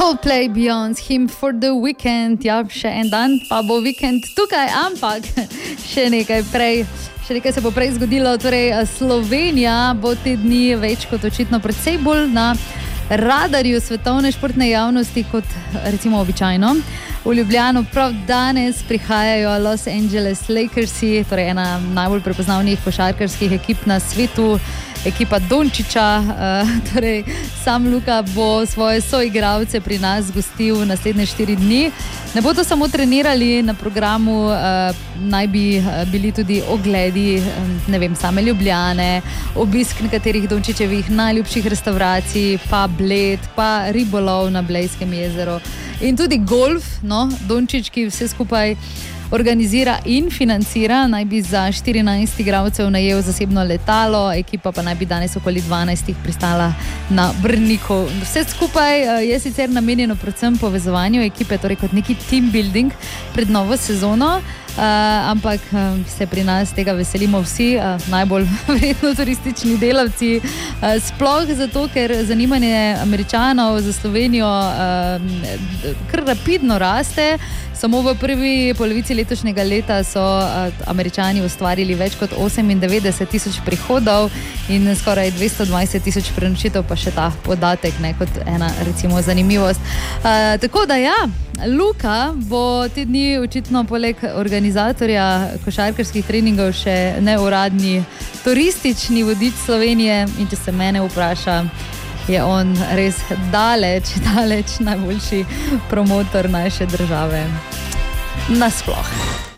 Coldplay, Beyoncé, Him for the Weekend. Ja, še en dan pa bo vikend tukaj, ampak še nekaj se bo prej zgodilo. Torej, Slovenija bo te dni več kot očitno predvsej bolj na radarju svetovne športne javnosti kot recimo običajno. V Ljubljano prav danes prihajajo Los Angeles Lakersi, torej ena najbolj prepoznavnih košarkarskih ekip na svetu, ekipa Dončića. Torej, sam Luka bo svoje soigralce pri nas gostil naslednje 4 dni. Ne bodo samo trenirali, na programu naj bi bili tudi ogledi, same Ljubljane, obisk nekaterih Dončićevih najljubših restavracij, pa Bled, pa ribolov na Blejskem jezeru in tudi golf, Dončić, ki vse skupaj organizira in financira, naj bi za 14 igralcev najel zasebno letalo, ekipa pa naj bi danes okoli 12 pristala na Brniku. Vse skupaj je sicer namenjeno predvsem povezovanju ekipe, torej kot neki team building pred novo sezono, ampak se pri nas tega veselimo vsi, najbolj verjetno turistični delavci, sploh zato, ker zanimanje Američanov za Slovenijo kar rapidno raste. Samo v prvi polovici letošnjega leta so Američani ustvarili več kot 98,000 prihodov in skoraj 220,000 prenočitev, pa še ta podatek, kot ena recimo zanimivost. Tako da ja, Luka bo te dni očitno poleg organizatorja košarkarskih treningov še neuradni turistični vodič Slovenije in če se mene vpraša, je on res daleč najboljši promotor naše države nasploh.